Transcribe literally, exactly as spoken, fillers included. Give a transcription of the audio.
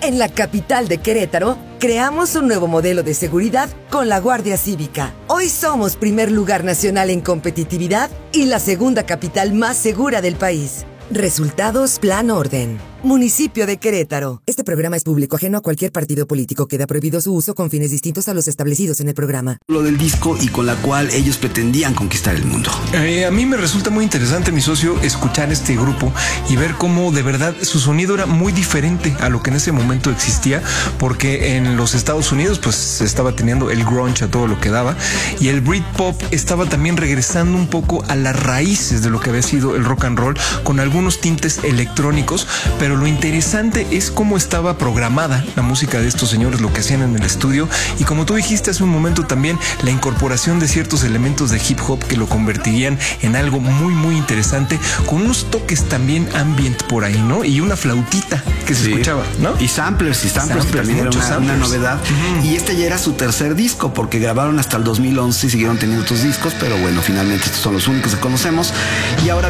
En la capital de Querétaro, creamos un nuevo modelo de seguridad con la Guardia Cívica. Hoy somos primer lugar nacional en competitividad y la segunda capital más segura del país. Resultados Plan Orden. Municipio de Querétaro. Este programa es público, ajeno a cualquier partido político. Queda prohibido su uso con fines distintos a los establecidos en el programa. Lo del disco y con la cual ellos pretendían conquistar el mundo. Eh, a mí me resulta muy interesante, mi socio, escuchar este grupo y ver cómo de verdad su sonido era muy diferente a lo que en ese momento existía, porque en los Estados Unidos pues se estaba teniendo el grunge a todo lo que daba y el Britpop estaba también regresando un poco a las raíces de lo que había sido el rock and roll con algunos tintes electrónicos, pero lo interesante es cómo estaba programada la música de estos señores, lo que hacían en el estudio y, como tú dijiste hace un momento también, la incorporación de ciertos elementos de hip hop que lo convertirían en algo muy muy interesante, con unos toques también ambient por ahí, ¿no? Y una flautita que se sí. escuchaba, ¿no? Y samplers y samplers, samplers que también era una, samplers. una novedad. Uh-huh. Y este ya era su tercer disco, porque grabaron hasta el dos mil once y siguieron teniendo otros discos, pero bueno, finalmente estos son los únicos que conocemos. Y ahora